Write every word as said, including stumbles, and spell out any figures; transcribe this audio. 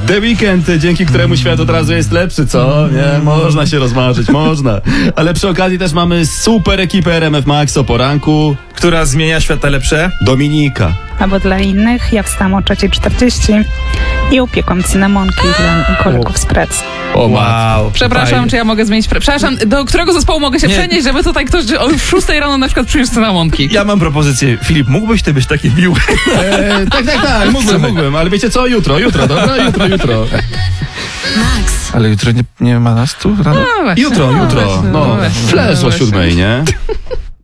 The Weeknd, dzięki któremu świat od razu jest lepszy, co? Nie, można się rozmarzyć, można. Ale przy okazji też mamy super ekipę R M F Max o poranku. Która zmienia świat na lepsze? Dominika. Albo dla innych, ja wstałam o trzeciej czterdzieści i upiekłam cynamonki dla kolegów z pracy. O, Wow. Przepraszam, fajnie. czy ja mogę zmienić... Pre... Przepraszam, do którego zespołu mogę się Nie. przenieść, żeby tutaj ktoś o szóstej rano na przykład przyniósł cynamonki? Ja mam propozycję. Filip, mógłbyś ty być taki miły? E, tak, tak, tak, mógłbym, mógłbym, ale wiecie co? Jutro, jutro, dobra? Jutro, jutro. Ale jutro nie, nie ma nas tu rano? No właśnie, Jutro, no jutro. właśnie, No, właśnie, flash o właśnie. siódmej, nie?